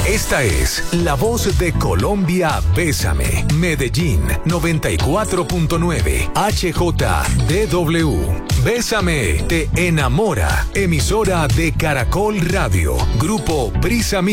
Esta es la voz de Colombia. Bésame. Medellín 94.9 HJDW. Bésame te enamora. Emisora de Caracol Radio. Grupo Prisa